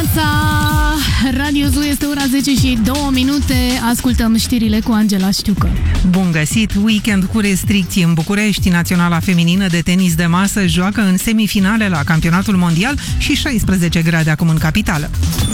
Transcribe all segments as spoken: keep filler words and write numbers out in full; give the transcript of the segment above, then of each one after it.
dimineața! Radio Zoo, este ora zece și două minute. Ascultăm știrile cu Angela Știucă. Bun găsit! Weekend cu restricții în București. Naționala feminină de tenis de masă joacă în semifinale la campionatul mondial și șaisprezece grade acum în capitală.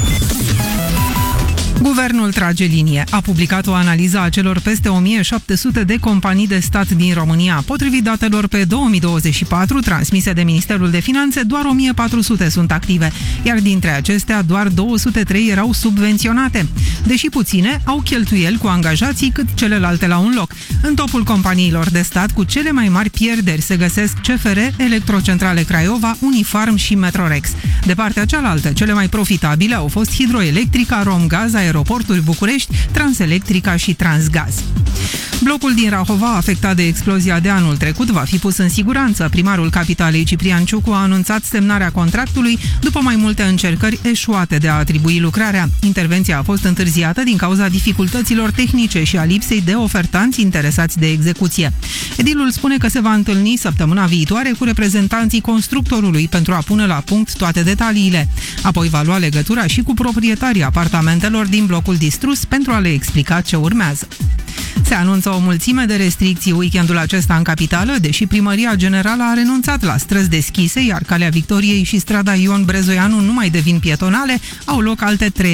Guvernul trage linie. A publicat o analiză a celor peste o mie șapte sute de companii de stat din România. Potrivit datelor pe două mii douăzeci și patru, transmise de Ministerul de Finanțe, doar o mie patru sute sunt active, iar dintre acestea doar două sute trei erau subvenționate. Deși puține, au cheltuieli cu angajații cât celelalte la un loc. În topul companiilor de stat cu cele mai mari pierderi se găsesc C F R, Electrocentrale Craiova, Unifarm și Metrorex. De partea cealaltă, cele mai profitabile au fost Hidroelectrica, Romgaz, Aeroporturi București, Transelectrica și Transgaz. Blocul din Rahova, afectat de explozia de anul trecut, va fi pus în siguranță. Primarul capitalei, Ciprian Ciucu, a anunțat semnarea contractului după mai multe încercări eșuate de a atribui lucrarea. Intervenția a fost întârziată din cauza dificultăților tehnice și a lipsei de ofertanți interesați de execuție. Edilul spune că se va întâlni săptămâna viitoare cu reprezentanții constructorului pentru a pune la punct toate detaliile. Apoi va lua legătura și cu proprietarii apartamentelor din blocul distrus pentru a le explica ce urmează. Se anunță o mulțime de restricții weekendul acesta în capitală, deși Primăria Generală a renunțat la străzi deschise, iar Calea Victoriei și strada Ion Brezoianu nu mai devin pietonale, au loc alte trei